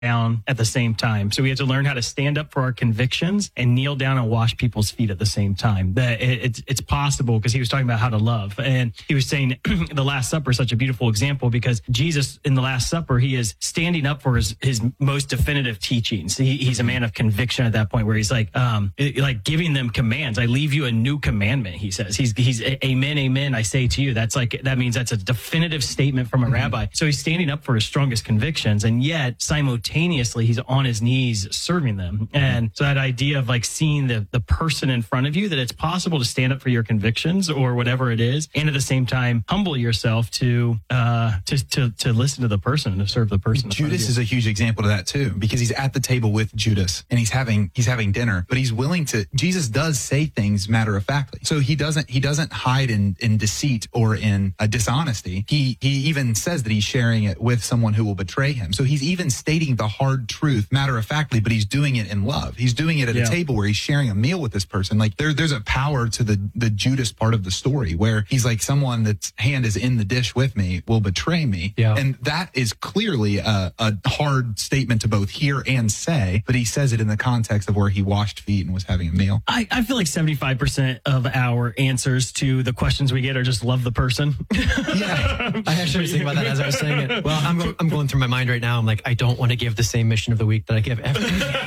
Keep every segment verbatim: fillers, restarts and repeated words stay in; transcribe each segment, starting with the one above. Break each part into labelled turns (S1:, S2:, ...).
S1: down at the same time. So we have to learn how to stand up for our convictions and kneel down and wash people's feet at the same time. That it, it's it's possible, because he was talking about how to love, and he was saying the Last Supper is such a beautiful example, because Jesus in the Last Supper, he is standing up for his his most definitive teachings. He, he's a man of conviction at that point, where he's like um like giving them commands. I leave you a new commandment, he says. He's he's amen, amen, I say to you. That's like that means that's a definitive statement from a mm-hmm. rabbi. So he's standing up for his strongest convictions, and yet simultaneously Simultaneously, he's on his knees serving them. And so that idea of like seeing the, the person in front of you, that it's possible to stand up for your convictions or whatever it is, and at the same time, humble yourself to uh, to, to to listen to the person and to serve the person.
S2: Judas is a huge example of that too, because he's at the table with Judas and he's having he's having dinner, but he's willing to. Jesus does say things matter of factly, so he doesn't he doesn't hide in in deceit or in a dishonesty. He he even says that he's sharing it with someone who will betray him. So he's even stating the hard truth matter of factly, but he's doing it in love. He's doing it at yeah. a table where he's sharing a meal with this person. Like there, there's a power to the the Judas part of the story, where he's like, someone that's hand is in the dish with me will betray me. Yeah. And that is clearly a, a hard statement to both hear and say, but he says it in the context of where he washed feet and was having a meal.
S1: I, I feel like seventy-five percent of our answers to the questions we get are just love the person.
S3: Yeah. I actually was thinking about that as I was saying it. Well, I'm, go- I'm going through my mind right now. I'm like, I don't want to give the same mission of the week that I give every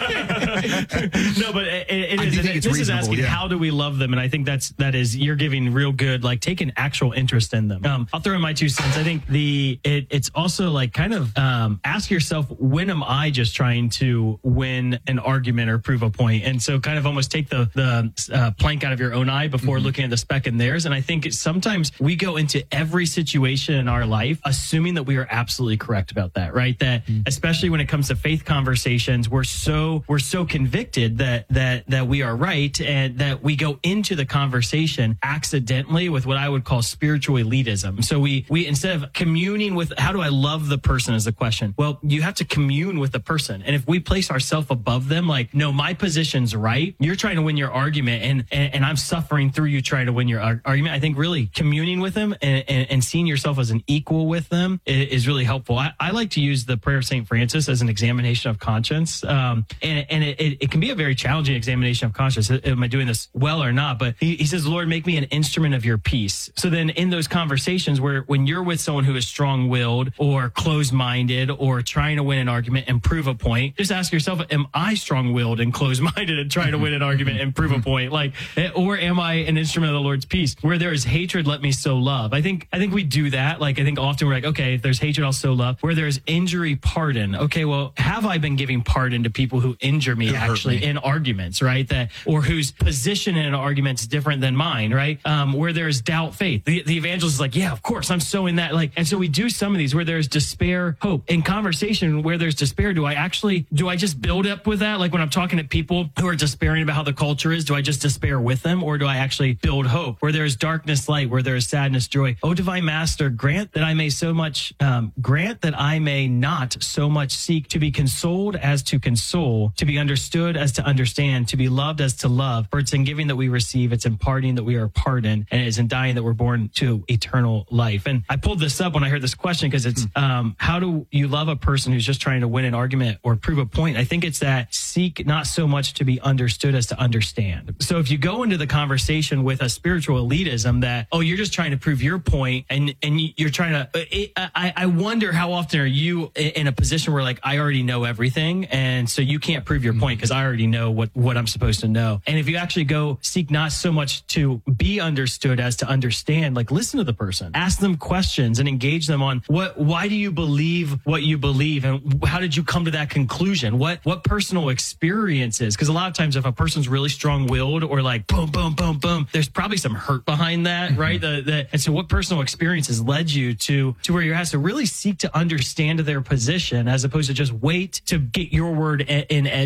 S1: No, but it, it is. It, this is asking yeah. how do we love them, and I think that's that is you're giving real good, like take an actual interest in them. Um, I'll throw in my two cents. I think the it, it's also like kind of um, ask yourself, when am I just trying to win an argument or prove a point? And so kind of almost take the the uh, plank out of your own eye before mm-hmm. looking at the speck in theirs. And I think sometimes we go into every situation in our life assuming that we are absolutely correct about that, right? That mm-hmm. especially when it comes to faith conversations, we're so we're so convicted that that that we are right, and that we go into the conversation accidentally with what I would call spiritual elitism. So we we instead of communing with how do I love the person as a question, well, you have to commune with the person. And if we place ourselves above them, like, no, my position's right, you're trying to win your argument, and and, and I'm suffering through you trying to win your ar- argument. I think really communing with them and, and, and seeing yourself as an equal with them is, is really helpful. I, I like to use the prayer of Saint Francis as an examination of conscience. Um, and and it, it, it can be a very challenging examination of conscience. Am I doing this well or not? But he, he says, Lord, make me an instrument of your peace. So then in those conversations where when you're with someone who is strong-willed or closed-minded or trying to win an argument and prove a point, just ask yourself, am I strong-willed and closed-minded and trying to win an argument and prove a point? Like, or am I an instrument of the Lord's peace? Where there is hatred, let me sow love. I think I think we do that. Like, I think often we're like, okay, if there's hatred, I'll sow love. Where there's injury, pardon. Okay, well, have I been giving pardon to people who injure me actually me. in arguments, right? That or whose position in an argument is different than mine, right? Um, where there's doubt, faith. The, the evangelist is like, yeah, of course, I'm sowing that. Like, and so we do some of these where there's despair, hope. In conversation where there's despair, do I actually, do I just build up with that? Like when I'm talking to people who are despairing about how the culture is, do I just despair with them, or do I actually build hope? Where there's darkness, light. Where there is sadness, joy. Oh, divine master, grant that I may so much, um, grant that I may not so much seek to be consoled as to console, to be understood as to understand, to be loved as to love. For it's in giving that we receive, it's in pardoning that we are pardoned, and it is in dying that we're born to eternal life. And I pulled this up when I heard this question because it's, um, how do you love a person who's just trying to win an argument or prove a point? I think it's that seek not so much to be understood as to understand. So if you go into the conversation with a spiritual elitism that, oh, you're just trying to prove your point, and, and you're trying to, it, I, I wonder how often are you in a position where like, I already know everything, and so you can't prove your point because I already know what, what I'm supposed to know. And if you actually go seek not so much to be understood as to understand, like listen to the person, ask them questions and engage them on what, why do you believe what you believe? And how did you come to that conclusion? What, what personal experiences? Because a lot of times if a person's really strong willed or like boom, boom, boom, boom, there's probably some hurt behind that, mm-hmm. right? The, the, and so what personal experiences led you to, to where you have to really seek to understand their position as opposed to just wait to get your word in edge word,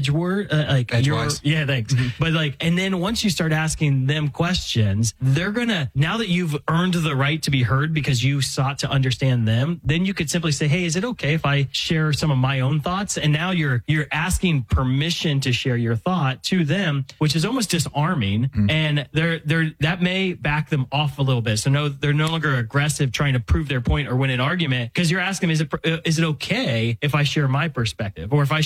S1: uh, like
S2: Edgewise.
S1: your, yeah, thanks.
S2: Mm-hmm.
S1: But like, and then once you start asking them questions, they're gonna, now that you've earned the right to be heard because you sought to understand them, then you could simply say, hey, is it okay if I share some of my own thoughts? And now you're you're asking permission to share your thought to them, which is almost disarming. Mm-hmm. And they're they're that may back them off a little bit. So no, they're no longer aggressive trying to prove their point or win an argument, because you're asking them, is it is it okay if I share my perspective, or if I